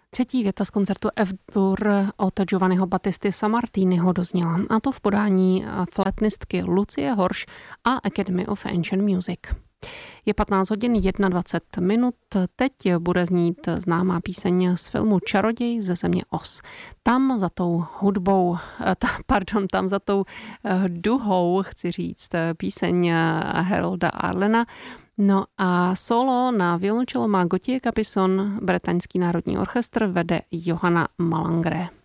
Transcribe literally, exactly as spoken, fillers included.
Třetí věta z koncertu F-dur od Giovanniho Battisty Sammartiniho dozněla, a to v podání flétnistky Lucie Horš a Academy of Ancient Music. Je patnáct hodin dvacet jedna minut, teď bude znít známá píseň z filmu Čaroděj ze země Oz. Tam za tou hudbou, ta, pardon, tam za tou duhou, chci říct, píseň Harolda Arlena. No a solo na violoncello má Gauthier Capuçon, bretaňský národní orchestr vede Johanna Malangre.